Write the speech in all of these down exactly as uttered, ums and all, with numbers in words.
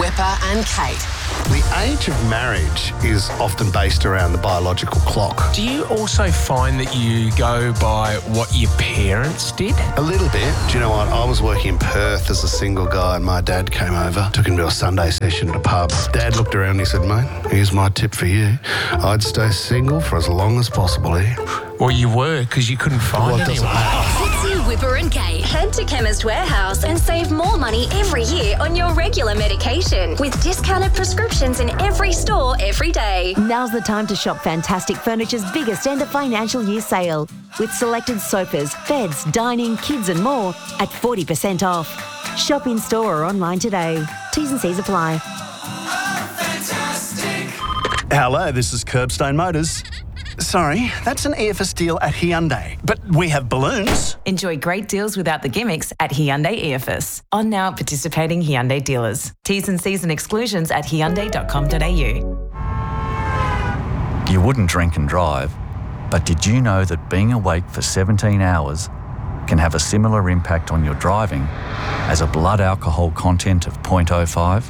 Whipper and Kate. The age of marriage is often based around the biological clock. Do you also find that you go by what your parents did? A little bit. Do you know what? I was working in Perth as a single guy and my dad came over, took him to a Sunday session at a pub. Dad looked around and he said, mate, here's my tip for you. I'd stay single for as long as possible here. Well, you were, because you couldn't find well, it anyone. Fitzy, Whipper and Kate. Head to Chemist Warehouse and save more money every year on your regular medication with discounted prescriptions in every store every day. Now's the time to shop Fantastic Furniture's biggest end of financial year sale with selected sofas, beds, dining, kids and more at forty percent off. Shop in store or online today. T's and C's apply. Hello, this is Curbstone Motors. Sorry, that's an E F S deal at Hyundai, but we have balloons. Enjoy great deals without the gimmicks at Hyundai E F S. On now at participating Hyundai dealers. T's and C's and exclusions at hyundai dot com dot a u. You wouldn't drink and drive, but did you know that being awake for seventeen hours can have a similar impact on your driving as a blood alcohol content of zero point zero five?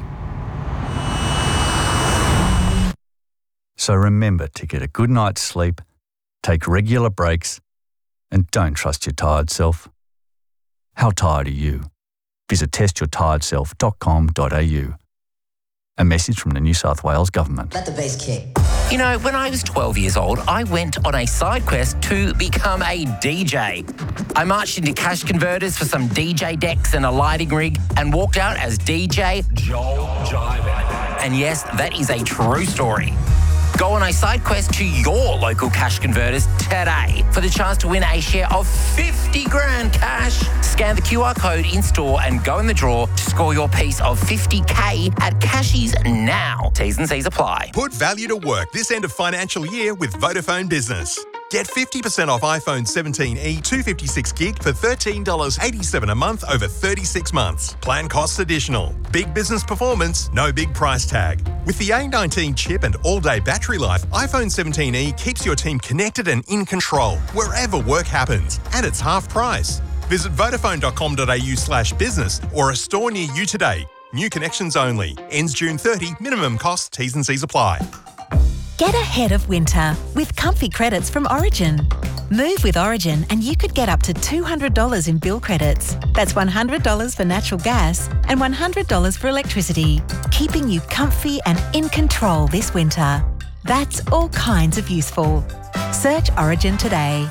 So remember to get a good night's sleep, take regular breaks, and don't trust your tired self. How tired are you? Visit test your tired self dot com dot a u. A message from the New South Wales Government. Let the bass kick. You know, when I was twelve years old, I went on a side quest to become a D J. I marched into cash converters for some D J decks and a lighting rig and walked out as D J Joel Jiven. And yes, that is a true story. Go on a side quest to your local cash converters today for the chance to win a share of fifty grand cash. Scan the Q R code in store and go in the draw to score your piece of fifty K at Cashies now. T's and C's apply. Put value to work this end of financial year with Vodafone Business. Get fifty percent off iPhone seventeen e two fifty-six gig for thirteen dollars eighty-seven a month over thirty-six months. Plan costs additional. Big business performance, no big price tag. With the A nineteen chip and all-day battery life, iPhone seventeen e keeps your team connected and in control wherever work happens. And it's half price. Visit vodafone dot com dot a u slash business or a store near you today. New connections only. Ends June thirtieth. Minimum cost. T's and C's apply. Get ahead of winter with comfy credits from Origin. Move with Origin and you could get up to two hundred dollars in bill credits. That's one hundred dollars for natural gas and one hundred dollars for electricity, keeping you comfy and in control this winter. That's all kinds of useful. Search Origin today.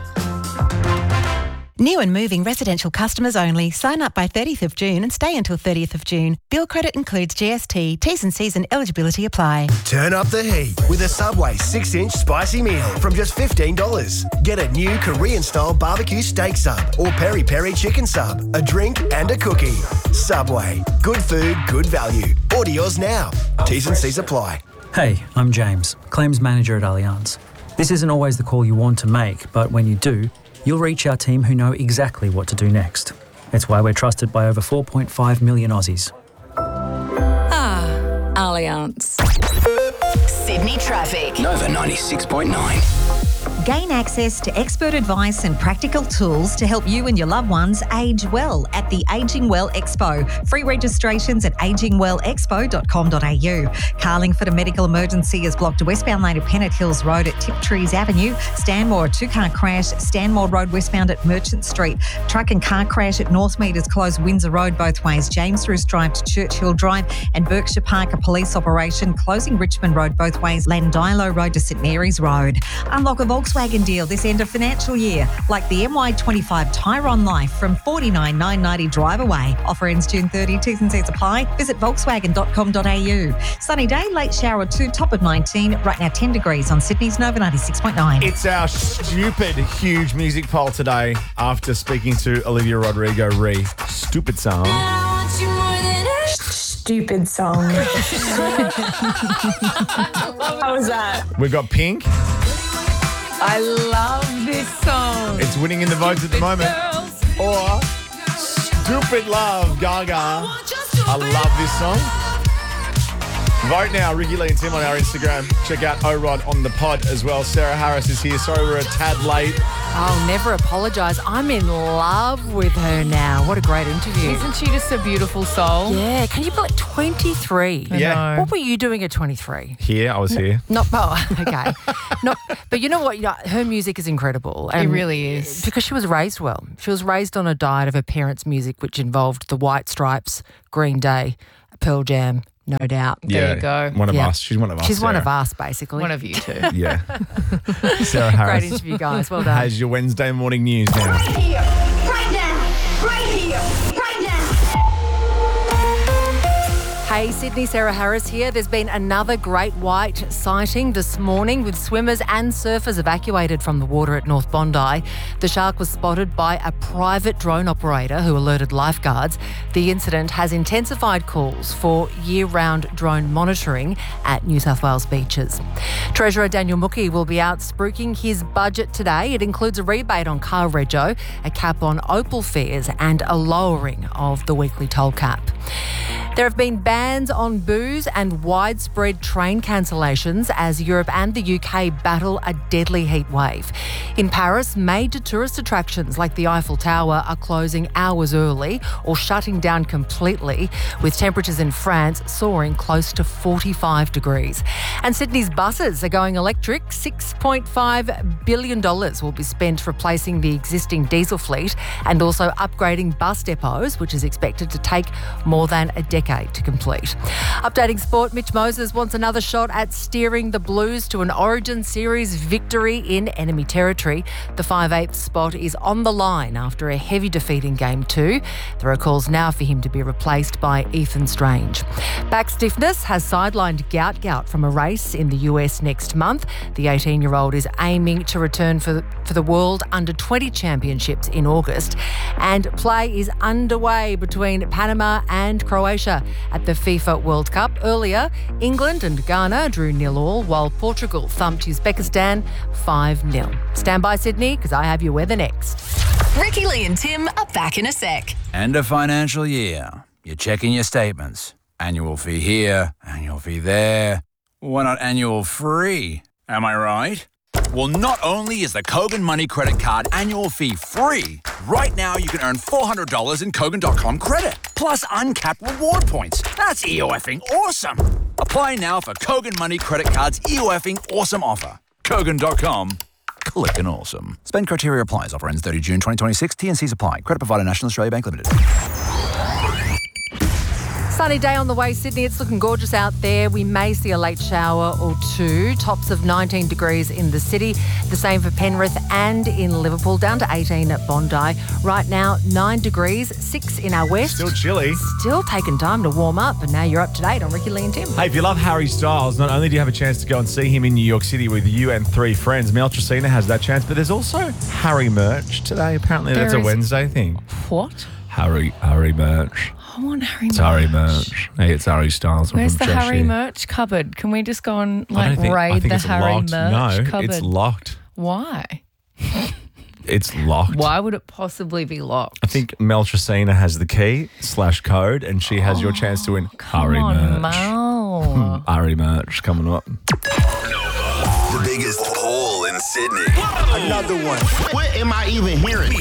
New and moving residential customers only. Sign up by thirtieth of June and stay until thirtieth of June. Bill credit includes G S T. T's and C's and eligibility apply. Turn up the heat with a Subway six inch spicy meal from just fifteen dollars. Get a new Korean-style barbecue steak sub or peri-peri chicken sub, a drink and a cookie. Subway. Good food, good value. Order yours now. T's and C's apply. Hey, I'm James, Claims Manager at Allianz. This isn't always the call you want to make, but when you do, you'll reach our team who know exactly what to do next. It's why we're trusted by over four point five million Aussies. Ah, Allianz. Sydney traffic. Nova ninety-six point nine. Gain access to expert advice and practical tools to help you and your loved ones age well at the Ageing Well Expo. Free registrations at aging well expo dot com dot a u. Carlingford, a medical emergency has blocked a westbound lane of Pennant Hills Road at Tiptrees Avenue. Stanmore, a two-car crash. Stanmore Road westbound at Merchant Street. Truck and car crash at Northmead has closed Windsor Road both ways. James Roos Drive to Churchill Drive and Berkshire Park, a police operation closing Richmond Road both ways. Landilo Road to St Mary's Road. Unlock a Volkswagen deal this end of financial year, like the M Y twenty-five Tyron Life from forty-nine thousand nine hundred ninety drive away. Offer ends June thirtieth. T's and C's apply. Visit volkswagen dot com dot a u. Sunny day, late shower two, top of nineteen. Right now ten degrees on Sydney's Nova ninety-six point nine. It's our stupid, huge music poll today after speaking to Olivia Rodrigo re Stupid Song. Stupid song. How was that? We've got Pink. I love this song. It's winning in the votes at the moment. Or Stupid Love, Gaga. I love this song. Vote now, Ricky Lee and Tim on our Instagram. Check out O-Rod on the pod as well. Sarah Harris is here. Sorry we're a tad late. I'll never apologise. I'm in love with her now. What a great interview. Isn't she just a beautiful soul? Yeah. Can you believe twenty-three? I Yeah. know. What were you doing at twenty-three? Here, I was here. Not, oh, okay. Not, but you know what? You know, her music is incredible. It really is. Because she was raised well. She was raised on a diet of her parents' music, which involved the White Stripes, Green Day, Pearl Jam, no doubt. There you go. One of Yeah. us. She's one of us. She's one Sarah. of us, basically. One of you two. Yeah. Sarah Harris. Great interview, guys. Well done. Has your Wednesday morning news now. Here, right now, right here, right now. Hey Sydney, Sarah Harris here. There's been another great white sighting this morning with swimmers and surfers evacuated from the water at North Bondi. The shark was spotted by a private drone operator who alerted lifeguards. The incident has intensified calls for year-round drone monitoring at New South Wales beaches. Treasurer Daniel Mookie will be out spruiking his budget today. It includes a rebate on car rego, a cap on Opal fares and a lowering of the weekly toll cap. There have been bans on booze and widespread train cancellations as Europe and the U K battle a deadly heat wave. In Paris, major tourist attractions like the Eiffel Tower are closing hours early or shutting down completely, with temperatures in France soaring close to forty-five degrees. And Sydney's buses are going electric. six point five billion dollars will be spent replacing the existing diesel fleet and also upgrading bus depots, which is expected to take more than a decade to complete. Updating sport, Mitch Moses wants another shot at steering the Blues to an Origin Series victory in enemy territory. The five-eighths spot is on the line after a heavy defeat in Game two. There are calls now for him to be replaced by Ethan Strange. Back stiffness has sidelined Gout Gout from a race in the U S next month. The eighteen-year-old is aiming to return for, for the World Under twenty Championships in August. And play is underway between Panama and Croatia at the FIFA World Cup. Earlier, England and Ghana drew nil all, while Portugal thumped Uzbekistan five nil. Stand by, Sydney, because I have your weather next. Ricky Lee and Tim are back in a sec. End of financial year. You're checking your statements. Annual fee here, annual fee there. Why not annual free? Am I right? Well, not only is the Kogan Money Credit Card annual fee free, right now you can earn four hundred dollars in Kogan dot com credit, plus uncapped reward points. That's EOFing awesome. Apply now for Kogan Money Credit Card's EOFing awesome offer. Kogan dot com. Clickin' awesome. Spend criteria applies. Offer ends thirtieth of June twenty twenty-six. T and C's apply. Credit provider National Australia Bank Limited. Sunny day on the way, Sydney. It's looking gorgeous out there. We may see a late shower or two. Tops of nineteen degrees in the city. The same for Penrith and in Liverpool. Down to eighteen at Bondi. Right now, nine degrees, six in our west. Still chilly. Still taking time to warm up. And now you're up to date on Ricky Lee and Tim. Hey, if you love Harry Styles, not only do you have a chance to go and see him in New York City with you and three friends, Mel Tracina has that chance, but there's also Harry merch today. Apparently There that's a is- Wednesday thing. What? Harry, Harry merch. I want Harry It's merch. Harry merch. Hey, it's Harry Styles. I'm Where's from the Harry Cheshire. merch cupboard? Can we just go and I like don't think, I raid think the it's Harry locked. merch No, cupboard? it's locked. Why? It's locked. Why would it possibly be locked? I think Mel Tracina has the key slash code, and she has your chance to win Harry Come on, merch. Mel. Harry merch coming up. The biggest poll in Sydney. Another one. What am I even hearing?